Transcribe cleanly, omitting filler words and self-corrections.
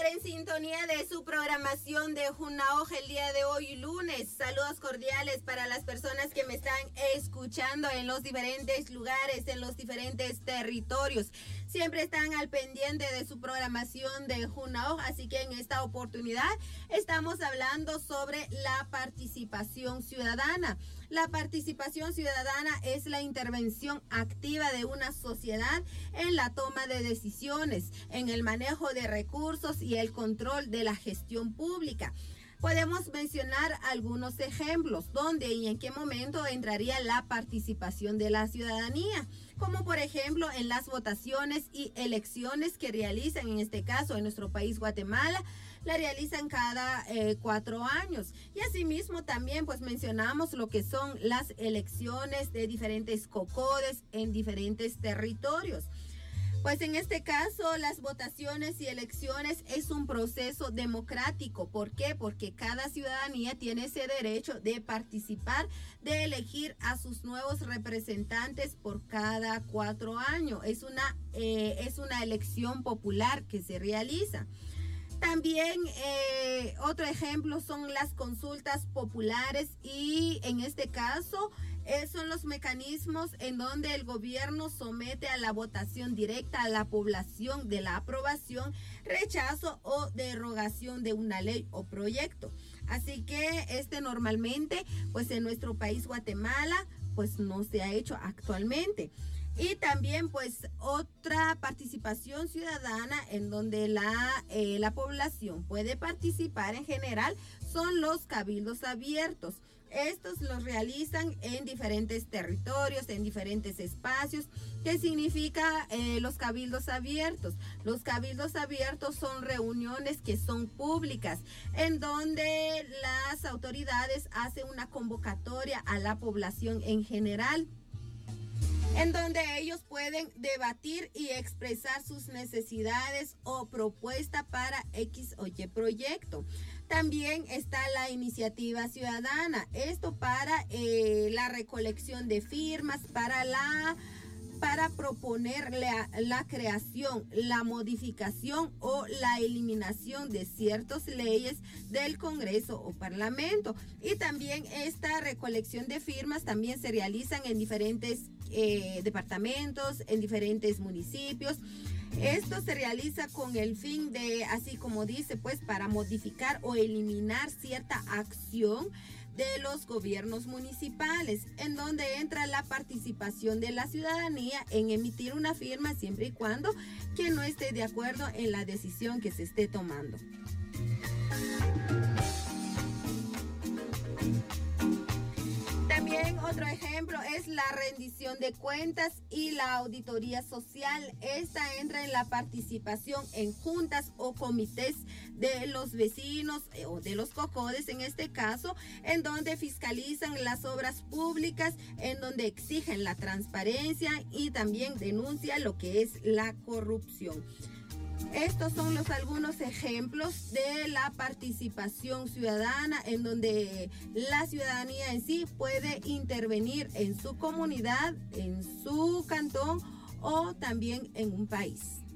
en sintonía de su programación de Junaoj el día de hoy, lunes. Saludos cordiales para las personas que me están escuchando en los diferentes lugares, en los diferentes territorios. Siempre están al pendiente de su programación de Junaoj, así que en esta oportunidad estamos hablando sobre la participación ciudadana. La participación ciudadana es la intervención activa de una sociedad en la toma de decisiones, en el manejo de recursos y el control de la gestión pública. Podemos mencionar algunos ejemplos donde y en qué momento entraría la participación de la ciudadanía, como por ejemplo en las votaciones y elecciones que realizan, en este caso en nuestro país Guatemala, la realizan cada 4 años. Y asimismo también pues mencionamos lo que son las elecciones de diferentes COCODES en diferentes territorios. Pues en este caso, las votaciones y elecciones es un proceso democrático. ¿Por qué? Porque cada ciudadanía tiene ese derecho de participar, de elegir a sus nuevos representantes por cada 4 años. Es una elección popular que se realiza. También otro ejemplo son las consultas populares y en este caso son los mecanismos en donde el gobierno somete a la votación directa a la población de la aprobación, rechazo o derogación de una ley o proyecto. Así que normalmente pues en nuestro país Guatemala pues no se ha hecho actualmente. Y también pues otra participación ciudadana en donde la población puede participar en general son los cabildos abiertos. Estos los realizan en diferentes territorios, en diferentes espacios. ¿Qué significa los cabildos abiertos? Los cabildos abiertos son reuniones que son públicas, en donde las autoridades hacen una convocatoria a la población en general, en donde ellos pueden debatir y expresar sus necesidades o propuesta para X o Y proyecto. También está la iniciativa ciudadana, esto para la recolección de firmas, para proponer la creación, la modificación o la eliminación de ciertas leyes del Congreso o Parlamento. Y también esta recolección de firmas también se realizan en diferentes departamentos, en diferentes municipios. Esto se realiza con el fin de, así como dice, pues para modificar o eliminar cierta acción de los gobiernos municipales, en donde entra la participación de la ciudadanía en emitir una firma siempre y cuando quien no esté de acuerdo en la decisión que se esté tomando. También otro ejemplo es la rendición de cuentas y la auditoría social. Esta entra en la participación en juntas o comités de los vecinos o de los COCODES en este caso, en donde fiscalizan las obras públicas, en donde exigen la transparencia y también denuncian lo que es la corrupción. Estos son algunos ejemplos de la participación ciudadana en donde la ciudadanía en sí puede intervenir en su comunidad, en su cantón o también en un país.